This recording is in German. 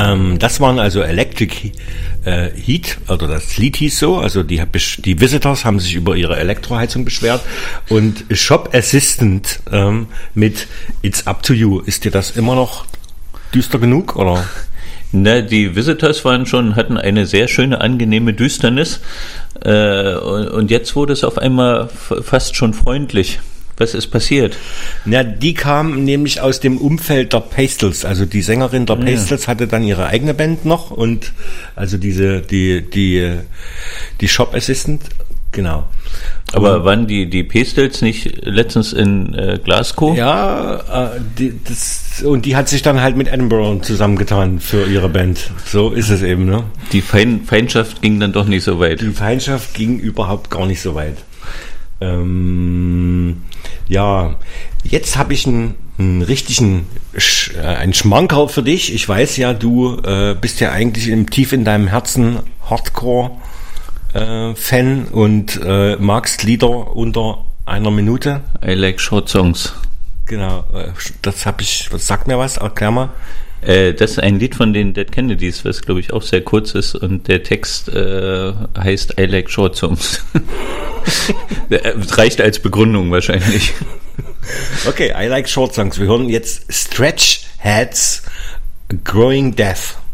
Das waren also Electric Heat, oder das Lied hieß so, also die Visitors haben sich über ihre Elektroheizung beschwert und Shop Assistant mit It's Up to You. Ist dir das immer noch düster genug, oder? Na, die Visitors hatten eine sehr schöne, angenehme Düsternis und jetzt wurde es auf einmal fast schon freundlich. Was ist passiert? Na, die kam nämlich aus dem Umfeld der Pastels. Also die Sängerin der Pastels hatte dann ihre eigene Band noch und also die Shop Assistant, genau. Aber waren die Pastels nicht letztens in Glasgow? Ja, die hat sich dann halt mit Edinburgh zusammengetan für ihre Band. So ist es eben, ne? Die Feindschaft ging dann doch nicht so weit. Die Feindschaft ging überhaupt gar nicht so weit. Ja, jetzt habe ich einen richtigen Schmankerl für dich. Ich weiß ja, du bist ja eigentlich tief in deinem Herzen Hardcore-Fan und magst Lieder unter einer Minute. I like short songs. Genau, sag mir was, erklär mal. Das ist ein Lied von den Dead Kennedys, was glaube ich auch sehr kurz ist und der Text heißt I like short songs. Reicht als Begründung wahrscheinlich. Okay, I like short songs. Wir hören jetzt Stretch Heads, Growing Death.